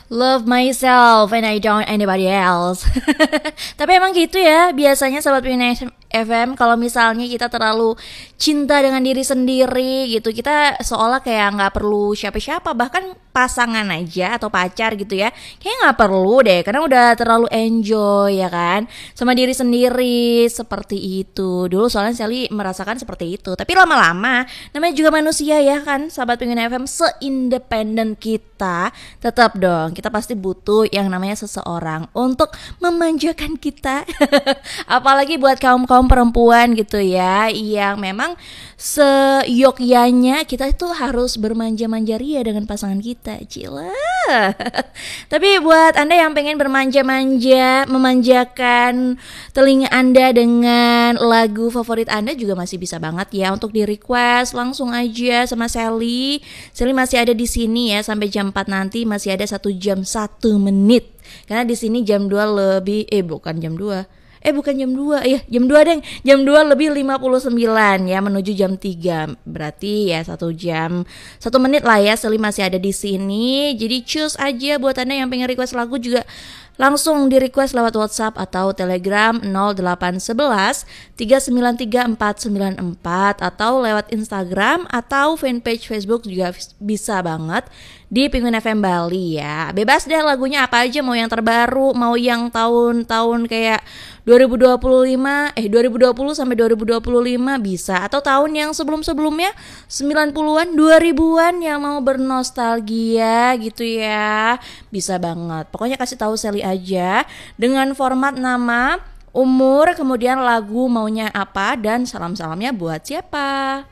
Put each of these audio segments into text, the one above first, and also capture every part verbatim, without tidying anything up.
Love myself and I don't anybody else. Tapi emang gitu ya, biasanya Sobat Pingin F M kalau misalnya kita terlalu cinta dengan diri sendiri gitu, kita seolah kayak nggak perlu siapa-siapa, bahkan pasangan aja atau pacar gitu ya, kayak nggak perlu deh, karena udah terlalu enjoy ya kan, sama diri sendiri seperti itu. Dulu soalnya Sally merasakan seperti itu, tapi lama-lama namanya juga manusia ya kan, Sobat Pingin F M, seindependen kita tetap dong kita pasti butuh yang namanya seseorang untuk memanjakan kita. Apalagi buat kaum-kaum perempuan gitu ya, yang memang seyogyanya kita itu harus bermanja-manja ria dengan pasangan kita. Cila. Tapi buat Anda yang pengen bermanja-manja, memanjakan telinga Anda dengan lagu favorit Anda juga masih bisa banget ya untuk di request langsung aja sama Sally. Sally masih ada di sini ya sampai jam empat nanti, masih ada satu jam satu menit. Karena di sini jam dua lebih eh bukan jam dua. Eh bukan jam dua, ya jam dua deng. Jam dua lebih lima puluh sembilan ya menuju jam tiga. Berarti ya satu jam satu menit lah ya. Sally masih ada di sini. Jadi choose aja buat Anda yang pengen request lagu juga langsung di request lewat WhatsApp atau Telegram nol delapan satu satu tiga sembilan tiga empat sembilan empat atau lewat Instagram atau fanpage Facebook juga bisa banget di Penguin F M Bali ya. Bebas deh lagunya apa aja, mau yang terbaru, mau yang tahun-tahun kayak dua ribu dua puluh lima eh dua ribu dua puluh sampai dua ribu dua puluh lima bisa, atau tahun yang sebelum-sebelumnya sembilan puluhan, dua ribuan yang mau bernostalgia gitu ya. Bisa banget. Pokoknya kasih tahu Sally aja dengan format nama, umur, kemudian lagu maunya apa, dan salam-salamnya buat siapa.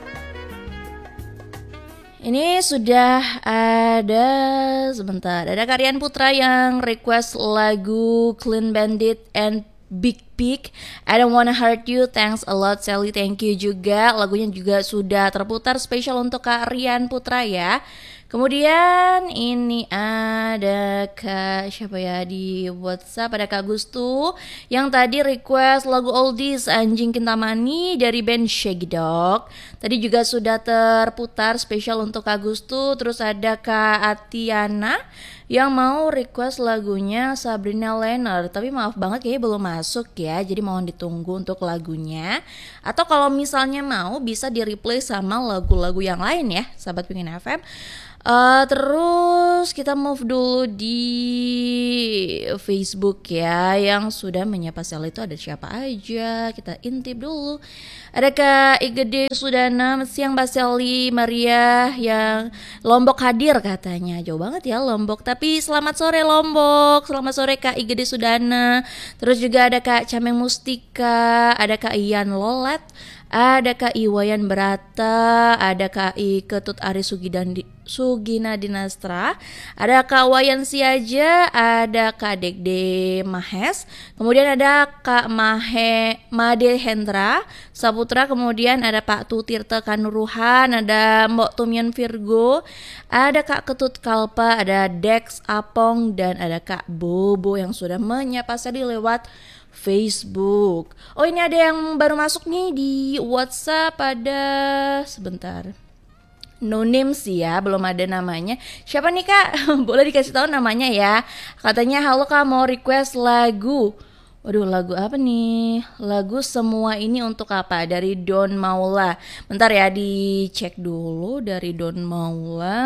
Ini sudah ada, sebentar, ada Karian Putra yang request lagu Clean Bandit and Big Pig, I Don't Wanna Hurt You. Thanks a lot Sally, thank you juga. Lagunya juga sudah terputar spesial untuk Kak Rian Putra ya. Kemudian ini ada Kak siapa ya di WhatsApp, ada Kak Gustu yang tadi request lagu oldies Anjing Kintamani dari band Shaggy Dog. Tadi juga sudah terputar spesial untuk Kak Gustu. Terus ada Kak Atiana yang mau request lagunya Sabrina Leonard, tapi maaf banget kayaknya belum masuk ya, jadi mohon ditunggu untuk lagunya. Atau kalau misalnya mau bisa di replay sama lagu-lagu yang lain ya Sahabat Pengen F M. Uh, terus kita move dulu di Facebook ya, yang sudah menyapa Sally itu ada siapa aja, kita intip dulu. Ada Kak Igede Sudana, siang Mbak Sally, Maria yang Lombok hadir katanya, jauh banget ya Lombok, tapi selamat sore Lombok, selamat sore Kak Igede Sudana. Terus juga ada Kak Cameng Mustika, ada Kak Ian Lolet, ada Kak Iwayan Berata, ada Kak I Ketut Ari Sugidandi Sugina Dinastra, ada Kak Wayan Siaja, ada Kak Dekde Mahes, kemudian ada Kak Mahe Made Hendra Saputra, kemudian ada Pak Tutirta Kanuruhan, ada Mbok Tumian Virgo, ada Kak Ketut Kalpa, ada Dex Apong, dan ada Kak Bobo yang sudah menyapa Sally lewat Facebook. Oh ini ada yang baru masuk nih di WhatsApp, ada sebentar. No name sih ya, belum ada namanya. Siapa nih Kak? Boleh dikasih tahu namanya ya. Katanya halo Kak, mau request lagu. Waduh, lagu apa nih? Lagu Semua Ini Untuk Apa dari Don Maula. Bentar ya, dicek dulu dari Don Maula.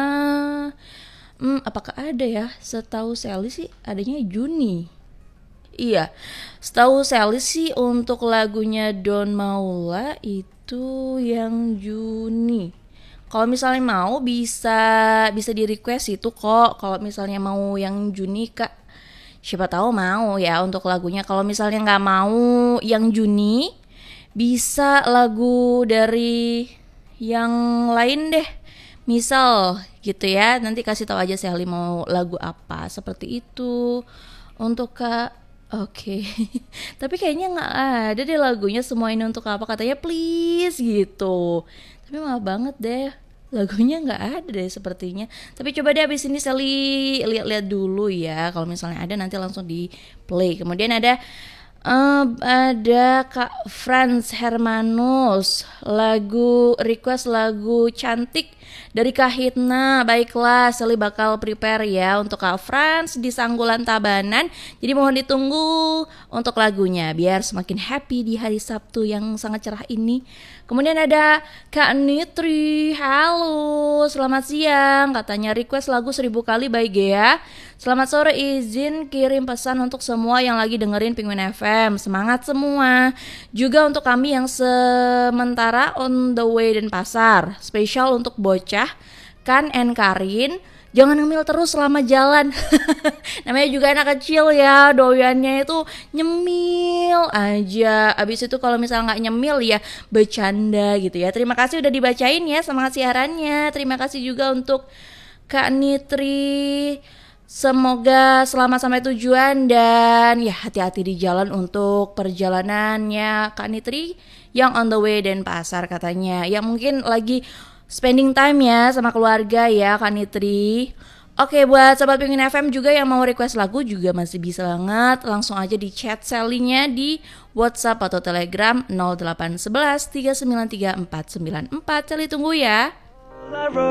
Hmm, apakah ada ya? Setahu Sally sih adanya Juni. Iya, setahu Sally sih untuk lagunya Don Maula itu yang Juni. Kalau misalnya mau bisa bisa di request itu kok. Kalau misalnya mau yang Juni Kak, siapa tahu mau ya untuk lagunya. Kalau misalnya nggak mau yang Juni, bisa lagu dari yang lain deh. Misal gitu ya. Nanti kasih tahu aja Sally mau lagu apa seperti itu untuk Kak. Oke, okay. Tapi kayaknya nggak ada deh lagunya Semua Ini Untuk Apa, katanya please gitu. Tapi maaf banget deh, lagunya nggak ada deh sepertinya. Tapi coba deh abis ini Sally lihat-lihat dulu ya. Kalau misalnya ada nanti langsung di play. Kemudian ada uh, ada Kak Franz Hermanus, lagu request lagu Cantik Dari Kak Hitna, baiklah Sally bakal prepare ya untuk Kak Frans di Sanggulan Tabanan. Jadi mohon ditunggu untuk lagunya biar semakin happy di hari Sabtu yang sangat cerah ini. Kemudian ada Kak Nitri, halo selamat siang, katanya request lagu seribu kali by Gea. Selamat sore, izin kirim pesan untuk semua yang lagi dengerin Penguin F M. Semangat semua. Juga untuk kami yang sementara on the way Denpasar. Spesial untuk bocah, Kan and Karin. Jangan ngemil terus selama jalan. Namanya juga anak kecil ya, doyannya itu nyemil aja. Abis itu kalau misalnya gak nyemil ya bercanda gitu ya. Terima kasih udah dibacain ya, semangat siarannya. Terima kasih juga untuk Kak Nitri. Semoga selamat sampai tujuan dan ya hati-hati di jalan untuk perjalanannya Kak Nitri yang on the way Denpasar katanya. Yang mungkin lagi spending time ya sama keluarga ya Kak Nitri. Oke, buat sobat Penguin F M juga yang mau request lagu juga masih bisa banget. Langsung aja di chat Sally-nya di WhatsApp atau Telegram nol delapan satu satu tiga sembilan tiga empat sembilan empat. Sally tunggu ya.